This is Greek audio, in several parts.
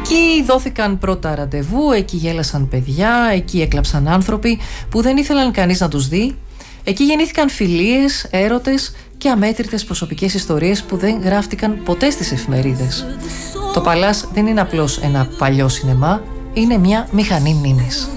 Εκεί δόθηκαν πρώτα ραντεβού, εκεί γέλασαν παιδιά, εκεί έκλαψαν άνθρωποι που δεν ήθελαν κανείς να τους δει. Εκεί γεννήθηκαν φιλίες, έρωτες και αμέτρητες προσωπικές ιστορίες που δεν γράφτηκαν ποτέ στις εφημερίδες. Το Παλάς δεν είναι απλώς ένα παλιό σινεμά, είναι μια μηχανή μνήμης.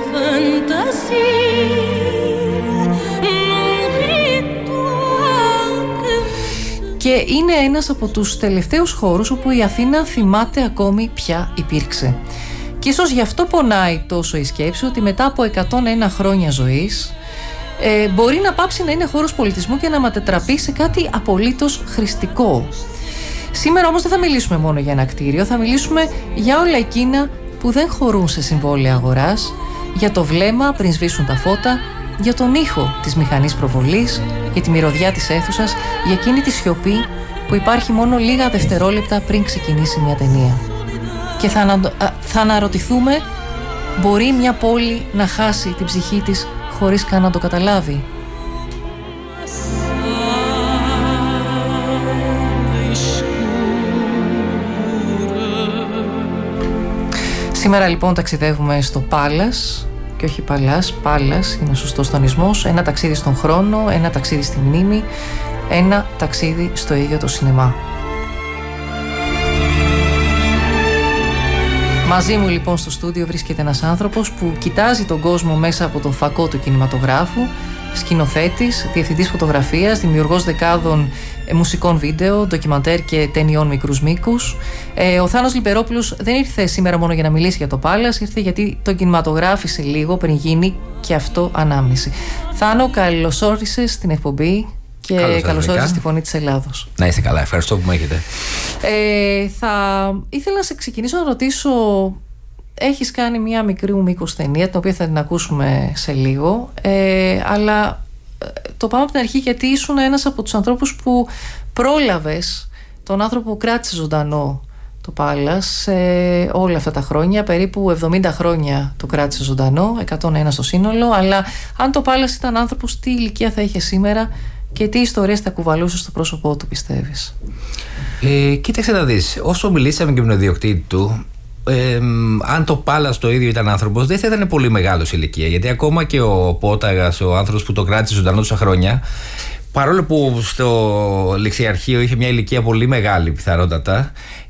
Και είναι ένας από τους τελευταίους χώρους όπου η Αθήνα θυμάται ακόμη ποια υπήρξε. Και ίσως γι' αυτό πονάει τόσο η σκέψη ότι μετά από 101 χρόνια ζωής μπορεί να πάψει να είναι χώρος πολιτισμού και να μετατραπεί σε κάτι απολύτως χρηστικό. Σήμερα όμως δεν θα μιλήσουμε μόνο για ένα κτίριο, θα μιλήσουμε για όλα εκείνα που δεν χωρούν σε συμβόλαια αγοράς, για το βλέμμα πριν σβήσουν τα φώτα, για τον ήχο της μηχανής προβολής, για τη μυρωδιά της αίθουσας, για εκείνη τη σιωπή που υπάρχει μόνο λίγα δευτερόλεπτα πριν ξεκινήσει μια ταινία. Και θα αναρωτηθούμε, μπορεί μια πόλη να χάσει την ψυχή της χωρίς καν να το καταλάβει? Σήμερα λοιπόν ταξιδεύουμε στο Πάλας, και όχι Παλάς, Πάλας είναι ο σωστός τονισμός. Ένα ταξίδι στον χρόνο, ένα ταξίδι στη μνήμη, ένα ταξίδι στο ίδιο το σινεμά. Μαζί μου λοιπόν στο στούντιο βρίσκεται ένας άνθρωπος που κοιτάζει τον κόσμο μέσα από τον φακό του κινηματογράφου, σκηνοθέτης, διευθυντής φωτογραφίας, δημιουργός δεκάδων μουσικών βίντεο, ντοκιμαντέρ και ταινιών μικρούς μήκους. Ο Θάνος Λιμπερόπουλος δεν ήρθε σήμερα μόνο για να μιλήσει για το Πάλας, ήρθε γιατί τον κινηματογράφησε λίγο πριν γίνει και αυτό ανάμνηση. Θάνο, καλώς όρισες στην εκπομπή και καλώς όρισες στη Φωνή της Ελλάδος. Να είστε καλά, ευχαριστώ που με έχετε. Θα ήθελα να σε ξεκινήσω να ρωτήσω, έχεις κάνει μια μικρή μήκος ταινία, την οποία θα την ακούσουμε σε λίγο, αλλά το πάμε από την αρχή, γιατί ήσουν ένας από τους ανθρώπους που πρόλαβες τον άνθρωπο που κράτησε ζωντανό το Πάλας όλα αυτά τα χρόνια, περίπου 70 χρόνια το κράτησε ζωντανό, 101 στο σύνολο. Αλλά αν το Πάλας ήταν άνθρωπος, τι ηλικία θα είχε σήμερα και τι ιστορίες θα κουβαλούσε στο πρόσωπό του, πιστεύεις? Κοίταξε να δεις, όσο μιλήσαμε και με τον ιδιοκτήτη του, αν το Πάλας το ίδιο ήταν άνθρωπος, δεν θα ήταν πολύ μεγάλος ηλικία. Γιατί ακόμα και ο Πόταγας, ο άνθρωπος που το κράτησε ζωντανό τόσα χρόνια, παρόλο που στο ληξιαρχείο είχε μια ηλικία πολύ μεγάλη πιθανότατα,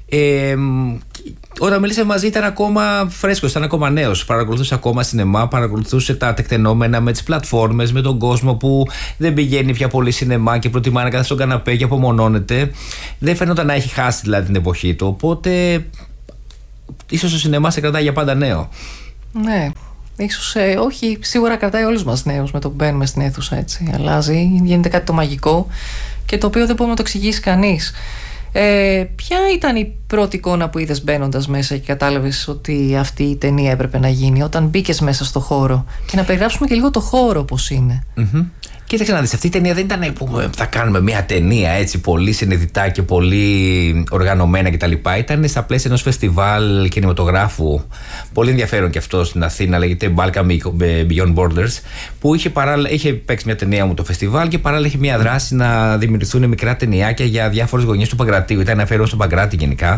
όταν μίλησε μαζί ήταν ακόμα φρέσκος, ήταν ακόμα νέος. Παρακολουθούσε ακόμα σινεμά, παρακολουθούσε τα τεκτενόμενα με τις πλατφόρμες, με τον κόσμο που δεν πηγαίνει πια πολύ σινεμά και προτιμά να κάθεται στον καναπέ και απομονώνεται. Δεν φαίνονταν να έχει χάσει δηλαδή την εποχή του. Οπότε ίσως ο σινεμά σε κρατάει για πάντα νέο. Ναι, ίσως όχι, σίγουρα κρατάει όλους μας νέους με το που μπαίνουμε στην αίθουσα, έτσι. Αλλάζει, γίνεται κάτι το μαγικό και το οποίο δεν μπορούμε να το εξηγήσει κανείς. Ποια ήταν η πρώτη εικόνα που είδες μπαίνοντας μέσα και κατάλαβες ότι αυτή η ταινία έπρεπε να γίνει, όταν μπήκες μέσα στο χώρο? Και να περιγράψουμε και λίγο το χώρο πώς είναι. Κοίταξε να δεις, αυτή η ταινία δεν ήταν που θα κάνουμε μια ταινία έτσι πολύ συνειδητά και πολύ οργανωμένα κτλ. Ήταν στα πλαίσια ενός φεστιβάλ κινηματογράφου, πολύ ενδιαφέρον και αυτό στην Αθήνα, λέγεται Balkan Beyond Borders, που είχε παίξει μια ταινία μου το φεστιβάλ και παράλληλα είχε μια δράση να δημιουργηθούν μικρά ταινιάκια για διάφορες γωνιές του Παγκρατίου. Ήταν αφιερωμένο στον Παγκράτη γενικά.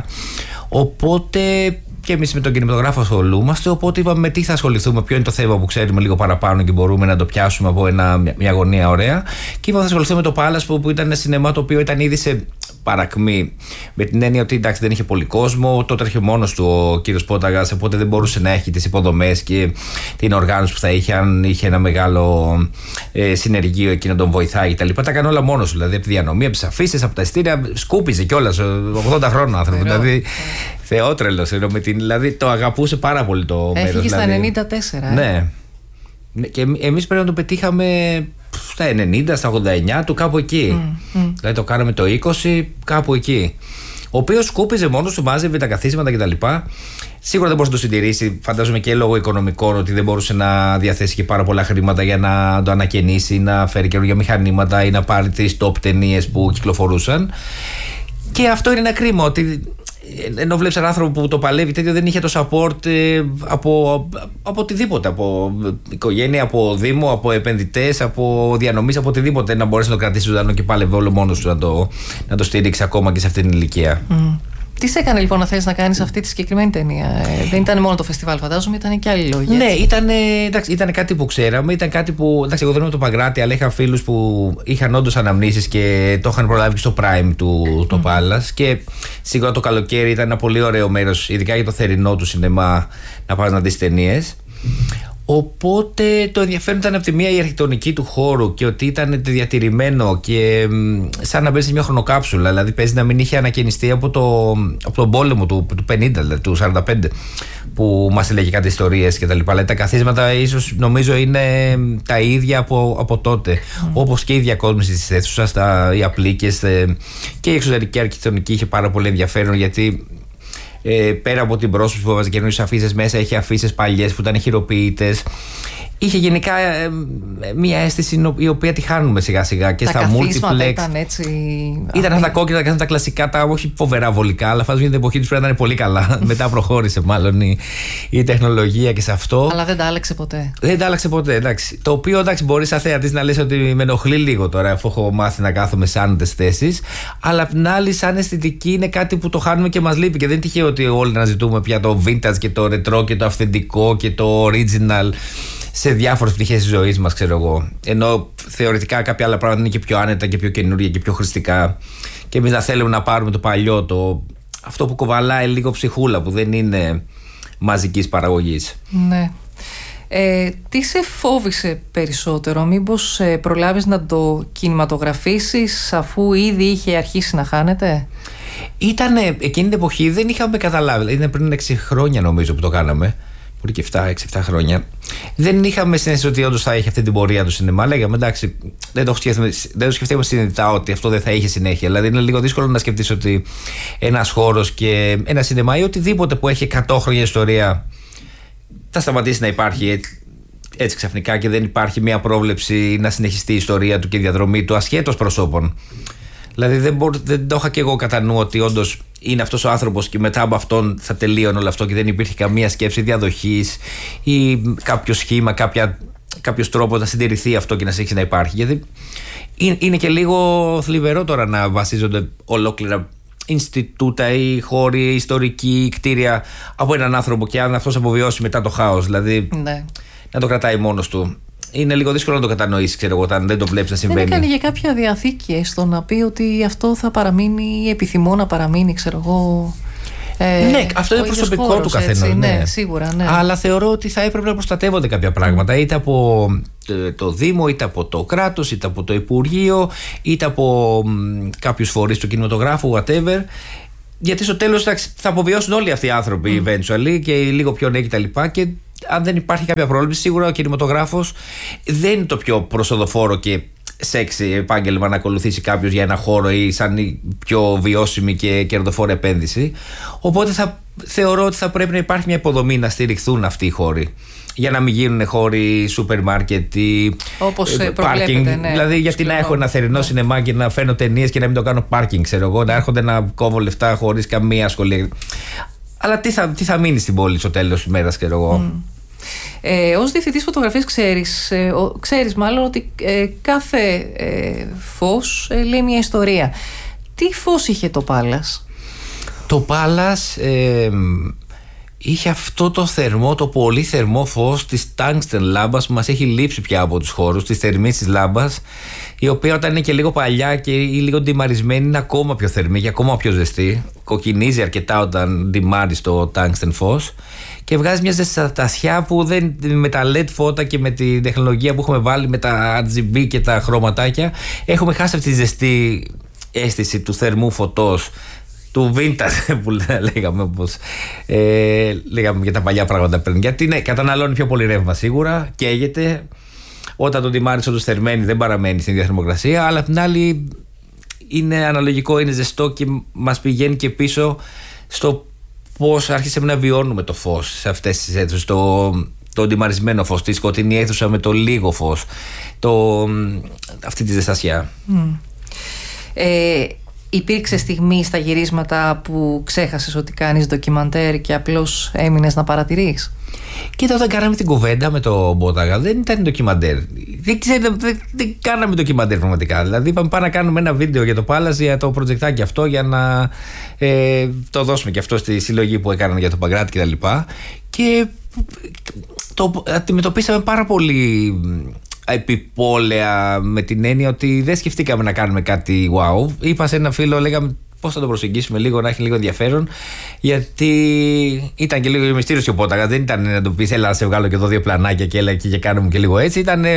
Οπότε και εμείς με τον κινηματογράφο ασχολούμαστε, οπότε είπαμε με τι θα ασχοληθούμε, ποιο είναι το θέμα που ξέρουμε λίγο παραπάνω και μπορούμε να το πιάσουμε από μια γωνία ωραία. Και είπαμε θα ασχοληθούμε με το Πάλας, που ήταν ένα σινεμά το οποίο ήταν ήδη σε παρακμή. Με την έννοια ότι εντάξει, δεν είχε πολύ κόσμο, τότε έρχε μόνος του ο κύριος Πόταγας, οπότε δεν μπορούσε να έχει τις υποδομές και την οργάνωση που θα είχε αν είχε ένα μεγάλο συνεργείο εκεί να τον βοηθάει κτλ. Τα έκανε όλα μόνος του, δηλαδή από τη διανομή, από τις αφήσεις, από τα ειστήρια, σκούπιζε κιόλας. 80 χρόνων άνθρωπο. Δηλαδή θεότρελος, δηλαδή το αγαπούσε πάρα πολύ το μέρος. Έφυγε στα 94. Ναι. Και εμείς πρέπει να το πετύχαμε στα 90, στα 89 του, κάπου εκεί. Δηλαδή το κάναμε το 20, κάπου εκεί. Ο οποίος σκούπιζε μόνος του, μάζευε τα καθίσματα κτλ. Σίγουρα δεν μπορούσε να το συντηρήσει, φαντάζομαι και λόγω οικονομικών, ότι δεν μπορούσε να διαθέσει και πάρα πολλά χρήματα για να το ανακαινήσει, να φέρει καινούργια μηχανήματα ή να πάρει τις top ταινίες που κυκλοφορούσαν. Και αυτό είναι ένα κρίμα, ότι ενώ βλέπεις έναν άνθρωπο που το παλεύει τέτοιο, δεν είχε το support από οτιδήποτε, από οικογένεια, από δήμο, από επενδυτές, από διανομής, από οτιδήποτε, να μπορέσει να το κρατήσει ζωντανό και πάλευε όλο μόνος του να το στηρίξει ακόμα και σε αυτή την ηλικία. Τι σε έκανε λοιπόν να θέλεις να κάνεις αυτή τη συγκεκριμένη ταινία? Δεν ήταν μόνο το φεστιβάλ, φαντάζομαι, ήταν και άλλοι λόγοι. Ναι, ήταν κάτι που ξέραμε. Ήταν κάτι που. Εντάξει, εγώ δεν είμαι το Παγκράτη, αλλά είχα φίλους που είχαν όντως αναμνήσεις και το είχαν προλάβει και στο Prime του το Palace. Και σίγουρα το καλοκαίρι ήταν ένα πολύ ωραίο μέρος, ειδικά για το θερινό του σινεμά, να πας να δεις ταινίες. Οπότε το ενδιαφέρον ήταν από τη μία η αρχιτεκτονική του χώρου και ότι ήταν διατηρημένο και σαν να μπαίνει σε μια χρονοκάψουλα. Δηλαδή παίζει να μην είχε ανακαινιστεί από τον πόλεμο του 50, δηλαδή του 45, που μας έλεγε κάτι ιστορίες κτλ. Δηλαδή τα καθίσματα ίσως νομίζω είναι τα ίδια από τότε. Όπως και η διακόσμηση της αίθουσας, οι απλίκες και η εξωτερική αρχιτεκτονική είχε πάρα πολύ ενδιαφέρον, γιατί πέρα από την πρόσωπη που έβαζε καινούριες αφίσες μέσα, είχε αφίσες παλιές που ήταν χειροποίητες. Είχε γενικά μια αίσθηση η οποία τη χάνουμε σιγά σιγά και στα multiplex. Ήταν έτσι. Ήταν αυτά τα κόκκινα, τα κλασικά, τα όχι φοβερά βολικά, αλλά φαντάζομαι την εποχή του πρέπει να είναι πολύ καλά. Μετά προχώρησε μάλλον η τεχνολογία και σε αυτό. Αλλά δεν τα άλλαξε ποτέ. Δεν τα άλλαξε ποτέ, εντάξει. Το οποίο εντάξει, μπορεί σαν θεατής να λες ότι με ενοχλεί λίγο τώρα, αφού έχω μάθει να κάθομαι σε άνετες θέσεις. Αλλά απ' την άλλη, σαν αισθητική, είναι κάτι που το χάνουμε και μας λείπει. Και δεν είναι τυχαίο ότι όλοι να ζητούμε πια το vintage και το retro και το αυθεντικό και το original σε διάφορες πτυχές της ζωής μας, ξέρω εγώ. Ενώ θεωρητικά κάποια άλλα πράγματα είναι και πιο άνετα και πιο καινούργια και πιο χρηστικά. Και εμείς να θέλουμε να πάρουμε το παλιό, αυτό που κοβαλάει λίγο ψυχούλα, που δεν είναι μαζικής παραγωγής. Ναι. Τι σε φόβησε περισσότερο? Μήπως προλάβεις να το κινηματογραφήσεις αφού ήδη είχε αρχίσει να χάνεται? Ήτανε εκείνη την εποχή, δεν είχαμε καταλάβει. Είναι πριν 6 χρόνια νομίζω που το κάναμε. Και 6-7 χρόνια. Δεν είχαμε συνέστηση ότι όντως θα έχει αυτή την πορεία του σινεμά. Λέγαμε εντάξει, δεν το σκεφτήκαμε συνειδητά ότι αυτό δεν θα είχε συνέχεια. Δηλαδή είναι λίγο δύσκολο να σκεφτείς ότι ένας χώρος και ένα σινεμά ή οτιδήποτε που έχει 100 χρόνια ιστορία θα σταματήσει να υπάρχει έτσι ξαφνικά και δεν υπάρχει μια πρόβλεψη να συνεχιστεί η ιστορία του και η διαδρομή του ασχέτως προσώπων. Δηλαδή δεν το είχα και εγώ κατά νου ότι όντως είναι αυτός ο άνθρωπος και μετά από αυτόν θα τελείωνε όλο αυτό και δεν υπήρχε καμία σκέψη διαδοχής ή κάποιο σχήμα, κάποιος τρόπος να συντηρηθεί αυτό και να συνεχίσει να υπάρχει. Γιατί είναι και λίγο θλιβερό τώρα να βασίζονται ολόκληρα Ινστιτούτα ή χώροι, ιστορικοί, κτίρια από έναν άνθρωπο και αν αυτός αποβιώσει μετά το χάος. Δηλαδή να το κρατάει μόνος του. Είναι λίγο δύσκολο να το κατανοήσει, ξέρω εγώ, όταν δεν το βλέπει να συμβαίνει. Δεν έκανε για κάποια διαθήκη έστω να πει ότι αυτό θα παραμείνει, επιθυμώ να παραμείνει, ξέρω εγώ. Ναι, αυτό είναι προσωπικό του καθενός. Ναι, σίγουρα. Ναι. Αλλά θεωρώ ότι θα έπρεπε να προστατεύονται κάποια πράγματα, είτε από το Δήμο, είτε από το κράτος, είτε από το Υπουργείο, είτε από κάποιους φορείς του κινηματογράφου, whatever. Γιατί στο τέλος θα αποβιώσουν όλοι αυτοί οι άνθρωποι eventually και λίγο πιο νέοι κτλ. Και αν δεν υπάρχει κάποια πρόληψη, σίγουρα ο κινηματογράφος δεν είναι το πιο προσοδοφόρο και σεξι επάγγελμα να ακολουθήσει κάποιος για ένα χώρο ή σαν η πιο βιώσιμη και κερδοφόρα επένδυση. Οπότε θεωρώ ότι θα πρέπει να υπάρχει μια υποδομή να στηριχθούν αυτοί οι χώροι. Για να μην γίνουν χώροι σούπερ μάρκετ ή πάρκινγκ. Ναι, δηλαδή, γιατί να έχω ένα θερινό σινεμά και να φέρνω ταινίες και να μην το κάνω πάρκινγκ, ξέρω εγώ, να έρχονται να κόβω λεφτά χωρίς καμία ασχολία. Αλλά τι θα μείνει στην πόλη στο τέλος της ημέρας, ξέρω εγώ. Ως διευθυντής φωτογραφίας ξέρεις μάλλον ότι κάθε φως λέει μια ιστορία. Τι φως είχε το Palace? Το Palace είχε αυτό το θερμό, το πολύ θερμό φως της tungsten λάμπας που μας έχει λείψει πια από τους χώρους, της θερμής της λάμπας, η οποία όταν είναι και λίγο παλιά και ή λίγο ντυμαρισμένη είναι ακόμα πιο θερμή και ακόμα πιο ζεστή. Κοκκινίζει αρκετά όταν ντυμάρεις το tungsten φως και βγάζει μια ζεστασιά που δεν, με τα LED φώτα και με τη τεχνολογία που έχουμε βάλει με τα RGB και τα χρωματάκια, έχουμε χάσει αυτή τη ζεστή αίσθηση του θερμού φωτός, του vintage που λέγαμε, όπως λέγαμε για τα παλιά πράγματα πριν. Γιατί ναι, καταναλώνει πιο πολύ ρεύμα σίγουρα, καίγεται. Όταν το τιμάρεις όντως θερμαίνει, δεν παραμένει στην ίδια θερμοκρασία, αλλά απ' την άλλη είναι αναλογικό, είναι ζεστό και μας πηγαίνει και πίσω στο πώς άρχισαμε να βιώνουμε το φως σε αυτές τις αίθουσες. Το ντυμαρισμένο φως, τη σκοτεινή αίθουσα με το λίγο φως, αυτή τη ζεστασιά. υπήρξε στιγμή στα γυρίσματα που ξέχασες ότι κάνεις ντοκιμαντέρ και απλώς έμεινες να παρατηρείς? Κοίτα, όταν κάναμε την κουβέντα με το Μπόταγα, δεν ήταν ντοκιμαντέρ. Δεν κάναμε ντοκιμαντέρ πραγματικά. Δηλαδή, είπαμε πάμε να κάνουμε ένα βίντεο για το Πάλας, για το προτζεκτάκι αυτό, για να το δώσουμε και αυτό στη συλλογή που έκαναν για το Παγκράτη κτλ. Και το αντιμετωπίσαμε πάρα πολύ επιπόλαια, με την έννοια ότι δεν σκεφτήκαμε να κάνουμε κάτι wow. Είπα σε ένα φίλο, λέγαμε πώς θα το προσεγγίσουμε λίγο, να έχει λίγο ενδιαφέρον, γιατί ήταν και λίγο μυστήριο και ο Πόταγας. Δεν ήταν να το πεις έλα να σε βγάλω και εδώ 2 πλανάκια και έλα εκεί και κάνουμε και λίγο έτσι. Ήταν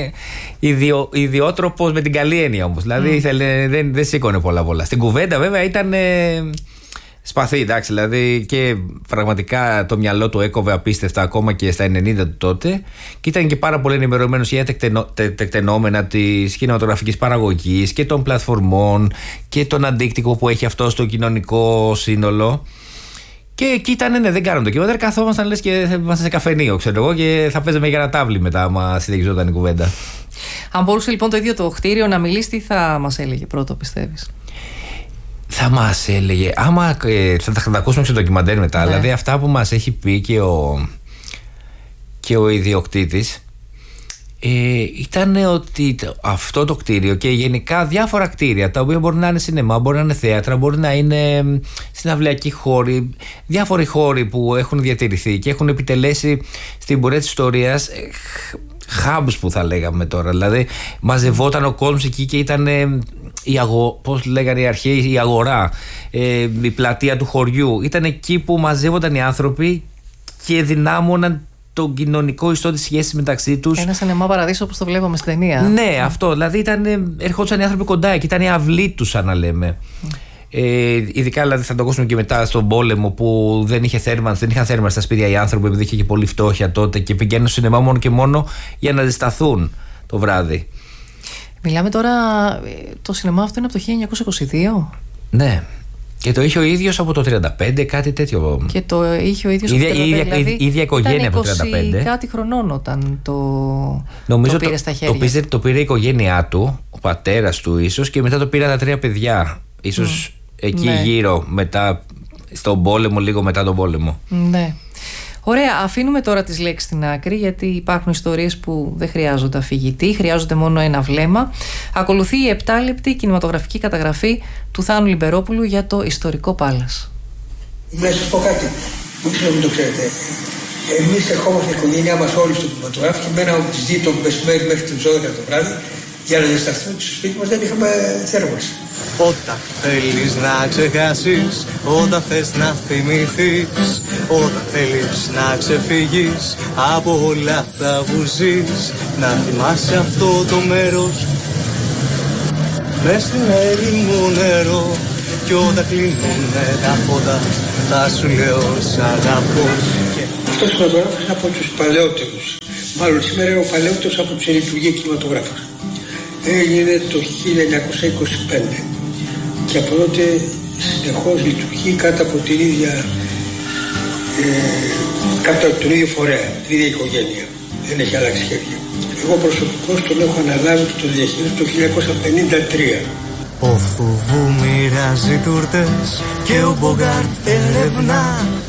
ιδιότροπος με την καλή έννοια όμως. Δηλαδή δεν σήκωνε πολλά. Στην κουβέντα βέβαια ήταν σπαθή, εντάξει, δηλαδή, και πραγματικά το μυαλό του έκοβε απίστευτα ακόμα και στα 90 του τότε, και ήταν και πάρα πολύ ενημερωμένος για τεκτενόμενα της κινηματογραφικής παραγωγής και των πλατφορμών και τον αντίκτυπο που έχει αυτό στο κοινωνικό σύνολο. Και εκεί ήταν, δεν κάναμε το ντοκιμαντέρ, καθόμασταν λες και είμαστε σε καφενείο, ξέρω εγώ, και θα παίζαμε για ένα τάβλι μετά, άμα συνεχιζόταν η κουβέντα. Αν μπορούσε λοιπόν το ίδιο το κτίριο να μιλήσει, τι θα μας έλεγε πρώτο, πιστεύεις? Θα μας έλεγε, άμα θα τα ακούσουμε στο ντοκιμαντέρ μετά, ναι. Δηλαδή αυτά που μας έχει πει και ο ιδιοκτήτης ήταν ότι αυτό το κτίριο και γενικά διάφορα κτίρια, τα οποία μπορεί να είναι σινεμά, μπορεί να είναι θέατρα, μπορεί να είναι συναυλιακοί χώροι, διάφοροι χώροι που έχουν διατηρηθεί και έχουν επιτελέσει στην πορεία της ιστορίας hubs που θα λέγαμε τώρα. Δηλαδή μαζευόταν ο κόσμος εκεί και ήταν πώς λέγανε οι αρχαίοι, η αγορά, η πλατεία του χωριού. Ήταν εκεί που μαζεύονταν οι άνθρωποι και δυνάμωναν τον κοινωνικό ιστό της σχέσης μεταξύ τους. Ένα σινεμά παραδείσο όπως το βλέπαμε στην ταινία. Ναι, αυτό. Δηλαδή ερχόντουσαν οι άνθρωποι κοντά και ήταν η αυλή τους, σαν να λέμε. Ειδικά δηλαδή θα το ακούσουμε και μετά στον πόλεμο που δεν είχαν θέρμανση στα σπίτια οι άνθρωποι, επειδή είχε και πολύ φτώχεια τότε, και πηγαίνουν στο σινεμά μόνο και μόνο για να ζεσταθούν το βράδυ. Μιλάμε τώρα, το σινεμά αυτό είναι από το 1922. Ναι. Και το είχε ο ίδιος από το 35, κάτι τέτοιο. Και το είχε ο ίδιος από το 35, δηλαδή η ίδια οικογένεια από το 35. Κάτι χρονών όταν το πήρε στα χέρια. Το πήρε η οικογένειά του, ο πατέρας του ίσως, και μετά το πήραν τα 3 παιδιά. Ίσως εκεί γύρω, μετά στον πόλεμο, λίγο μετά τον πόλεμο. Ναι. Ωραία, αφήνουμε τώρα τις λέξεις στην άκρη, γιατί υπάρχουν ιστορίες που δεν χρειάζονται αφηγητή, χρειάζονται μόνο ένα βλέμμα. Ακολουθεί η 7λεπτη κινηματογραφική καταγραφή του Θάνου Λιμπερόπουλου για το ιστορικό Πάλας. Να σας πω κάτι, δεν ξέρω αν το ξέρετε. Εμείς ερχόμαστε η οικογένειά μας όλοι στο κινηματογράφο και μέναμε από τις 2 το μεσημέρι μέχρι τις 12 το βράδυ για να ζεσταθούμε στο σπίτι μας, δεν είχαμε θέρμανση. Όταν θέλεις να ξεχάσεις, όταν θες να θυμηθείς, όταν θέλεις να ξεφύγεις από όλα αυτά που ζεις, να θυμάσαι αυτό το μέρος μες στην έρημο νερό, κι όταν κλείνουνε τα φώτα θα σου λέω σ' αγαπώ. Αυτός ο κινηματογράφος είναι από τους παλαιότερους, μάλλον σήμερα είναι ο παλαιότερος από τους λειτουργία κινηματογράφους. Έγινε το 1925 και από τότε συνεχώς λειτουργεί κάτω από την ίδια κάτω από τον ίδιο φορέα, την ίδια οικογένεια. Δεν έχει αλλάξει χέρια. Εγώ προσωπικώς τον έχω αναλάβει και τον διαχείριζω το 1953. Ο Φουβού μοιράζει τούρτες και ο Μπογκάρτ ερευνά